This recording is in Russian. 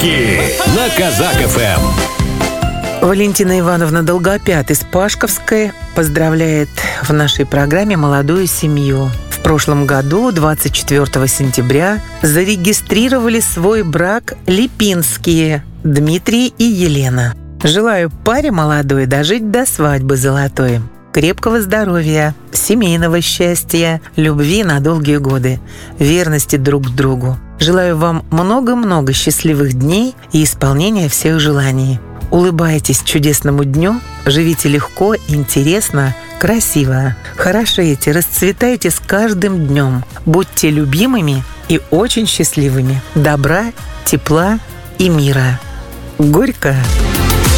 Подарки на Казак-ФМ. Валентина Ивановна Долгопят из Пашковской поздравляет в нашей программе молодую семью. В прошлом году, 24 сентября, зарегистрировали свой брак Липинские Дмитрий и Елена. Желаю паре молодой дожить до свадьбы золотой. Крепкого здоровья, семейного счастья, любви на долгие годы, верности друг к другу. Желаю вам много-много счастливых дней и исполнения всех желаний. Улыбайтесь чудесному дню, живите легко, интересно, красиво. Хорошейте, расцветайте с каждым днем. Будьте любимыми и очень счастливыми. Добра, тепла и мира. Горько.